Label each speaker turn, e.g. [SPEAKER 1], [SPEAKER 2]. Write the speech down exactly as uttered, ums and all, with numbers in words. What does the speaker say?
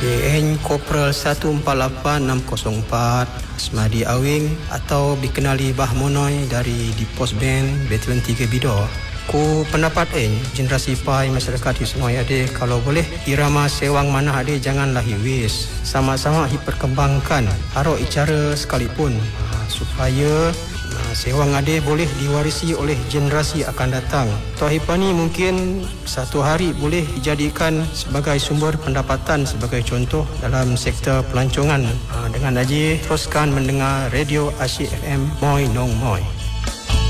[SPEAKER 1] Eng Kopral satu empat lapan enam kosong empat Asmadi Awing atau dikenali Bah Monoi dari di Pos Band Batalion tiga Bidor. Ku pendapat eng generasi pai masyarakat di Sungai ade kalau boleh irama sewang mana ade janganlah hiwis. Sama-sama diperkembangkan arok icara sekalipun supaya sewang ade boleh diwarisi oleh generasi akan datang. Tuahipani mungkin satu hari boleh dijadikan sebagai sumber pendapatan sebagai contoh dalam sektor pelancongan. Dengan aji teruskan mendengar Radio Asyik F M Moi Nong Moi.